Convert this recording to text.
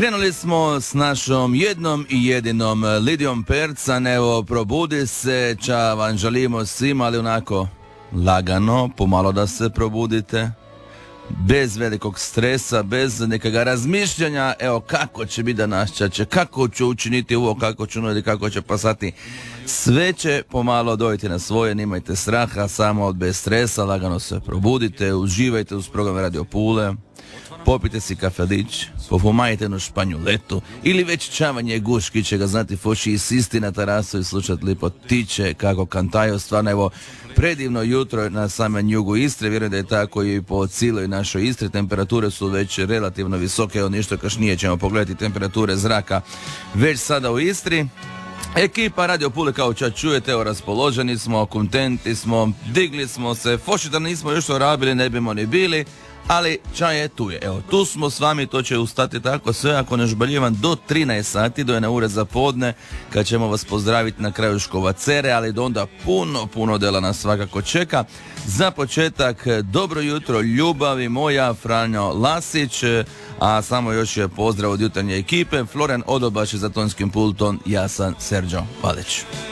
Krenuli smo s našom jednom i jedinom Lidijom Percan. Evo, probudi se, ča vam želimo svima, ali onako lagano, pomalo da se probudite, bez velikog stresa, bez nekaga razmišljanja, evo kako će biti danas čače, kako ću učiniti ovo, kako ću nuditi, kako će pasati. Sve će pomalo dojiti na svoje, nimajte straha, samo bez stresa, lagano se probudite, uživajte uz program Radio Pule, popite si kafelić, popomajte jednu španjuletu ili već čavanje guški će ga znati foši i sisti na terasu i slušati lipo tiče kako kantaju. Stvarno evo predivno jutro na samom jugu Istre, vjerujem da je tako i po cijeloj našoj Istri. Temperature su već relativno visoke, evo ništa kašnije ćemo pogledati temperature zraka već sada u Istri. Ekipa Radio Pule, kao čak čujete, evo raspoloženi smo, kontenti smo, digli smo se, foši da nismo još orabili, ne bimo ni bili, ali čaj je tu je. Evo, tu smo s vami, to će ustati tako sve, ako ne žbaljivam, do 13 sati, do 1 ure za podne, kad ćemo vas pozdraviti na kraju Škova Cere, ali do onda puno dela nas svakako čeka. Za početak, dobro jutro, ljubavi moja, Franjo Lasić, a samo još je pozdrav od jutarnje ekipe, Florian Odobaš za tonskim pultom, ja sam Serđo Palić.